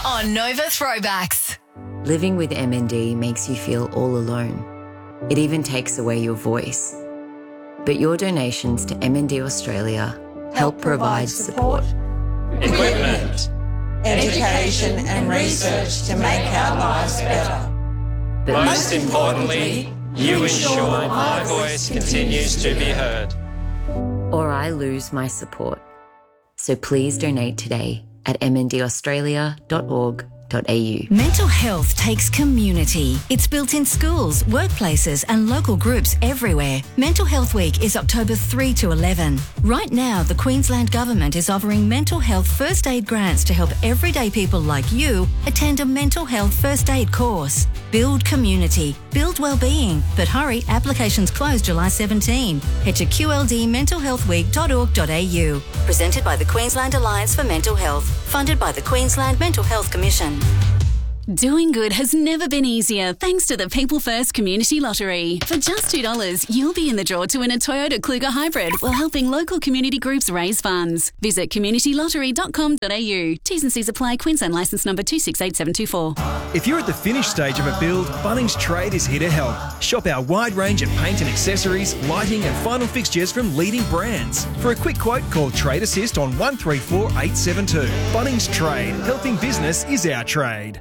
on Nova Throwbacks. Living with MND makes you feel all alone. It even takes away your voice. But your donations to MND Australia help provide support, equipment, education and research to make our lives better. but Most importantly, you ensure my voice continues to be heard. or I lose my support. So please donate today at mndaustralia.org.au. Mental health takes community. It's built in schools, workplaces and local groups everywhere. Mental Health Week is October 3 to 11. Right now, the Queensland Government is offering mental health first aid grants to help everyday people like you attend a mental health first aid course. Build community, build wellbeing. But hurry, applications close July 17. Head to qldmentalhealthweek.org.au. Presented by the Queensland Alliance for Mental Health. Funded by the Queensland Mental Health Commission. Doing good has never been easier thanks to the People First Community Lottery. For just $2, you'll be in the draw to win a Toyota Kluger Hybrid while helping local community groups raise funds. Visit communitylottery.com.au. T's and C's apply. Queensland licence number 268724. If you're at the finish stage of a build, Bunnings Trade is here to help. Shop our wide range of paint and accessories, lighting and final fixtures from leading brands. For a quick quote, call Trade Assist on 134872. Bunnings Trade. Helping business is our trade.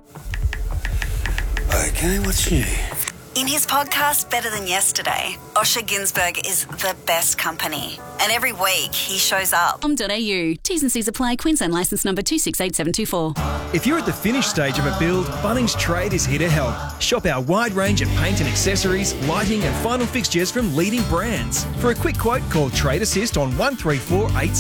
Okay, what's new? In his podcast, Better Than Yesterday, Osher Ginsberg is the best company. And every week, he shows up. .com.au. T's and C's apply. Queensland licence number 268724. If you're at the finish stage of a build, Bunnings Trade is here to help. Shop our wide range of paint and accessories, lighting and final fixtures from leading brands. For a quick quote, call Trade Assist on 134872.